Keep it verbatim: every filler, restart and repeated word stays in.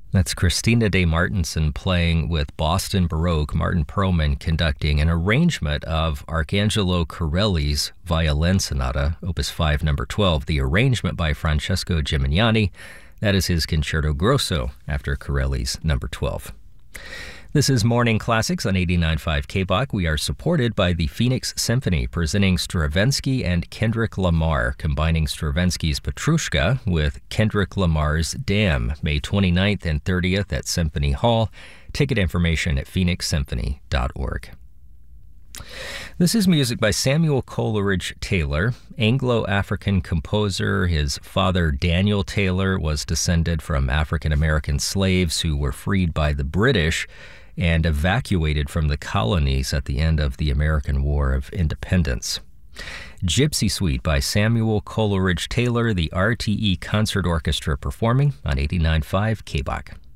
That's Christina de Martenson playing with Boston Baroque, Martin Perlman conducting an arrangement of Arcangelo Corelli's Violin Sonata, Opus five, number twelve, the arrangement by Francesco Gimignani. That is his Concerto Grosso after Corelli's number twelve. This is Morning Classics on eighty-nine point five K B O C. We are supported by the Phoenix Symphony, presenting Stravinsky and Kendrick Lamar, combining Stravinsky's Petrushka with Kendrick Lamar's Dam, May twenty-ninth and thirtieth at Symphony Hall. Ticket information at phoenix symphony dot org. This is music by Samuel Coleridge Taylor, Anglo-African composer. His father, Daniel Taylor, was descended from African-American slaves who were freed by the British and evacuated from the colonies at the end of the American War of Independence. Gypsy Suite by Samuel Coleridge Taylor, the R T E Concert Orchestra performing on eighty-nine point five K B O C.